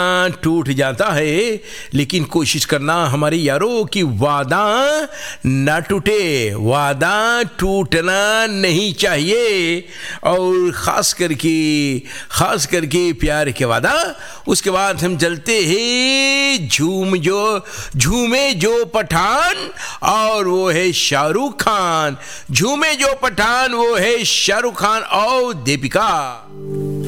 टूट जाता है, लेकिन कोशिश करना हमारे यारों कि वादा ना टूटे, वादा टूटना नहीं चाहिए। और खास करके प्यार के वादा। उसके बाद हम चलते हैं झूमे जो पठान, और वो है शाहरुख खान। झूमे जो पठान वो है शाहरुख खान और दीपिका।